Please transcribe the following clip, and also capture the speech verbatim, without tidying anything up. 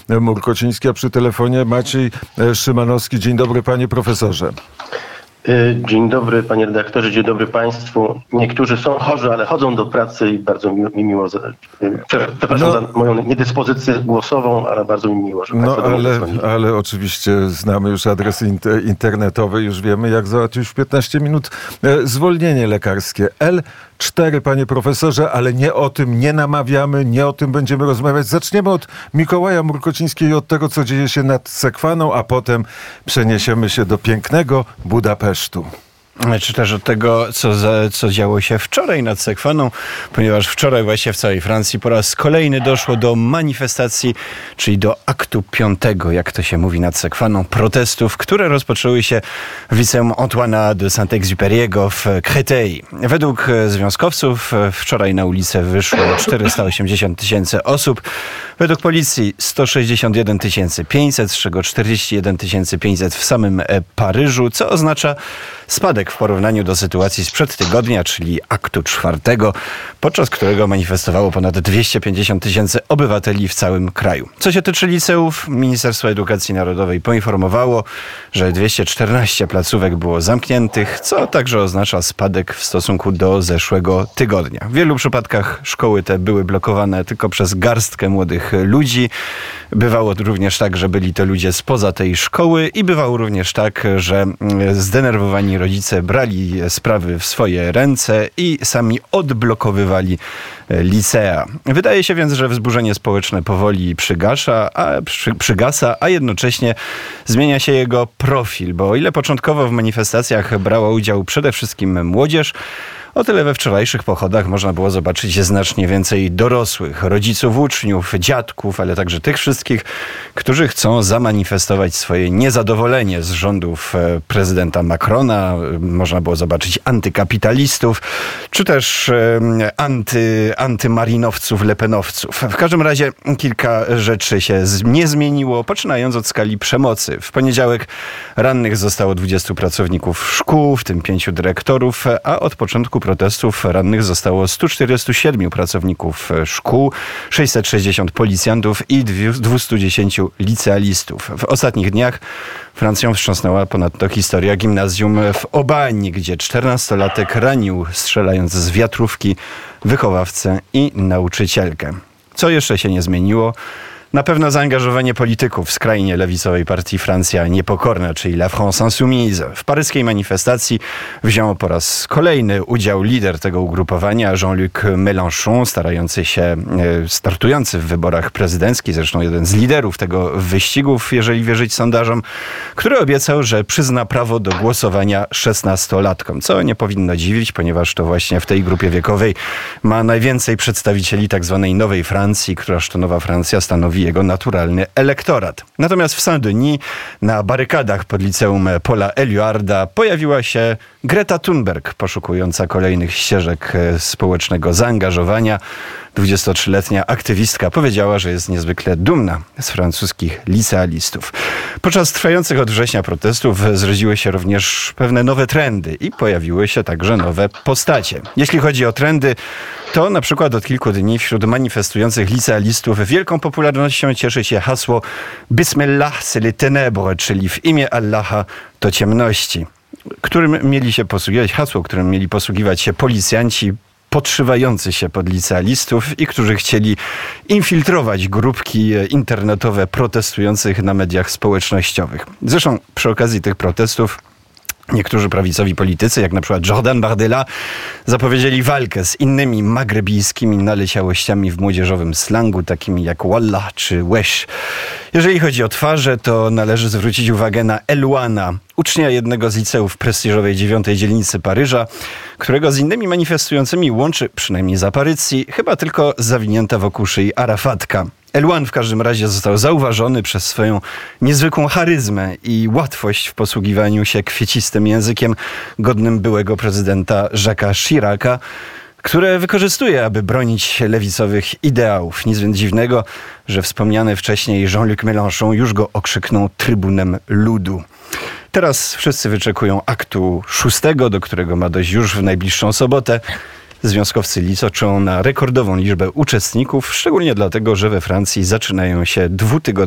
Murkociński, a przy telefonie Maciej Szymanowski. Dzień dobry, panie profesorze. Dzień dobry, panie redaktorze, dzień dobry państwu. Niektórzy są chorzy, ale chodzą do pracy i bardzo mi, mi miło, za, przepraszam no, za moją niedyspozycję głosową, ale bardzo mi miło, że no, państwo ale, ale oczywiście znamy już adres internetowy, już wiemy, jak załatwić w piętnaście minut zwolnienie lekarskie. L cztery, panie profesorze, ale nie o tym nie namawiamy, nie o tym będziemy rozmawiać. Zaczniemy od Mikołaja Murkocińskiego i od tego, co dzieje się nad Sekwaną, a potem przeniesiemy się do pięknego Budapesztu. Czy też od tego, co, za, co działo się wczoraj nad Sekwaną, ponieważ wczoraj właśnie w całej Francji po raz kolejny doszło do manifestacji, czyli do aktu piątego, jak to się mówi nad Sekwaną, protestów, które rozpoczęły się w liceum Antoana de Saint-Exupéry'ego w Créteil. Według związkowców wczoraj na ulicę wyszło czterysta osiemdziesiąt tysięcy osób, według policji sto sześćdziesiąt jeden tysięcy pięćset, z czego czterdzieści jeden tysięcy pięćset w samym Paryżu, co oznacza spadek w porównaniu do sytuacji sprzed tygodnia, czyli aktu czwartego, podczas którego manifestowało ponad dwieście pięćdziesiąt tysięcy obywateli w całym kraju. Co się tyczy liceów, Ministerstwo Edukacji Narodowej poinformowało, że dwieście czternaście placówek było zamkniętych, co także oznacza spadek w stosunku do zeszłego tygodnia. W wielu przypadkach szkoły te były blokowane tylko przez garstkę młodych ludzi. Bywało również tak, że byli to ludzie spoza tej szkoły i bywało również tak, że zdenerwowani rodzice brali sprawy w swoje ręce i sami odblokowywali licea. Wydaje się więc, że wzburzenie społeczne powoli przygasza, a, przy, przygasa, a jednocześnie zmienia się jego profil, bo o ile początkowo w manifestacjach brała udział przede wszystkim młodzież, o tyle we wczorajszych pochodach można było zobaczyć znacznie więcej dorosłych, rodziców uczniów, dziadków, ale także tych wszystkich, którzy chcą zamanifestować swoje niezadowolenie z rządów prezydenta Macrona. Można było zobaczyć antykapitalistów, czy też anty, antymarinowców, lepenowców. W każdym razie kilka rzeczy się nie zmieniło, poczynając od skali przemocy. W poniedziałek rannych zostało dwudziestu pracowników szkół, w tym pięciu dyrektorów, a od początku protestów rannych zostało stu czterdziestu siedmiu pracowników szkół, sześćset sześćdziesiąt policjantów i dwieście dziesięć licealistów. W ostatnich dniach Francją wstrząsnęła ponadto historia gimnazjum w Obani, gdzie czternastolatek ranił, strzelając z wiatrówki, wychowawcę i nauczycielkę. Co jeszcze się nie zmieniło? Na pewno zaangażowanie polityków skrajnie lewicowej partii Francja Niepokorna, czyli La France Insoumise. W paryskiej manifestacji wziął po raz kolejny udział lider tego ugrupowania, Jean-Luc Mélenchon, starający się, startujący w wyborach prezydenckich, zresztą jeden z liderów tego wyścigów, jeżeli wierzyć sondażom, który obiecał, że przyzna prawo do głosowania szesnastolatkom, co nie powinno dziwić, ponieważ to właśnie w tej grupie wiekowej ma najwięcej przedstawicieli tak zwanej Nowej Francji, któraż to Nowa Francja stanowi jego naturalny elektorat. Natomiast w Saint-Denis na barykadach pod liceum Paula Éluarda pojawiła się Greta Thunberg, poszukująca kolejnych ścieżek społecznego zaangażowania. dwudziestotrzyletnia aktywistka powiedziała, że jest niezwykle dumna z francuskich licealistów. Podczas trwających od września protestów zrodziły się również pewne nowe trendy i pojawiły się także nowe postacie. Jeśli chodzi o trendy, to na przykład od kilku dni wśród manifestujących licealistów wielką popularnością cieszy się hasło Bismillah c'est les ténèbres, czyli w imię Allaha to ciemności, którym mieli się posługiwać, hasło, którym mieli posługiwać się policjanci podszywający się pod licealistów i którzy chcieli infiltrować grupki internetowe protestujących na mediach społecznościowych. Zresztą przy okazji tych protestów niektórzy prawicowi politycy, jak na przykład Jordan Bardella, zapowiedzieli walkę z innymi magrebijskimi naleciałościami w młodzieżowym slangu, takimi jak wallah czy wesh. Jeżeli chodzi o twarze, to należy zwrócić uwagę na Eluana, ucznia jednego z liceów w prestiżowej dziewiątej dzielnicy Paryża, którego z innymi manifestującymi łączy, przynajmniej z aparycji, chyba tylko zawinięta wokół szyi arafatka. Eluan w każdym razie został zauważony przez swoją niezwykłą charyzmę i łatwość w posługiwaniu się kwiecistym językiem godnym byłego prezydenta Jacques'a Chiraca, które wykorzystuje, aby bronić lewicowych ideałów. Nic więc dziwnego, że wspomniany wcześniej Jean-Luc Mélenchon już go okrzyknął trybunem ludu. Teraz wszyscy wyczekują aktu szóstego, do którego ma dojść już w najbliższą sobotę. Związkowcy liczą na rekordową liczbę uczestników, szczególnie dlatego, że we Francji zaczynają się dwutygodniowe